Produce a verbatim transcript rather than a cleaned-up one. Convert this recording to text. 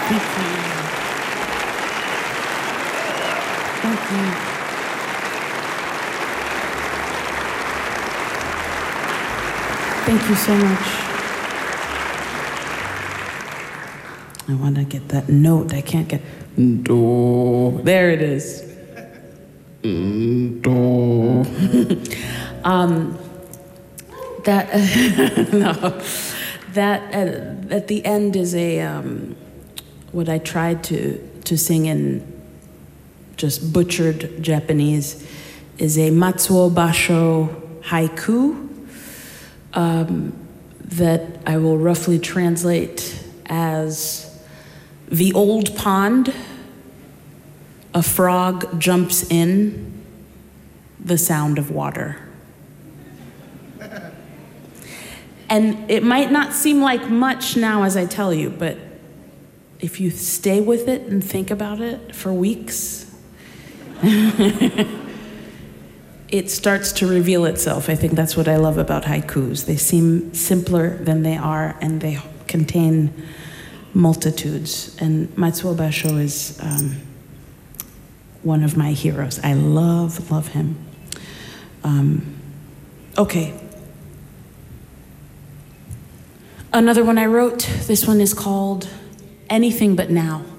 Thank you. Thank you. Thank you so much. I want to get that note. I can't get do. There it is. Do. um, that uh, no, that uh, at the end is a um, what I tried to to sing in just butchered Japanese is a Matsuo Basho haiku um, that I will roughly translate as the old pond, a frog jumps in, the sound of water. And it might not seem like much now as I tell you, but if you stay with it and think about it for weeks, it starts to reveal itself. I think that's what I love about haikus. They seem simpler than they are, and they contain multitudes. And Matsuo Basho is um, one of my heroes. I love, love him. Um, okay. Another one I wrote, this one is called Anything But Now.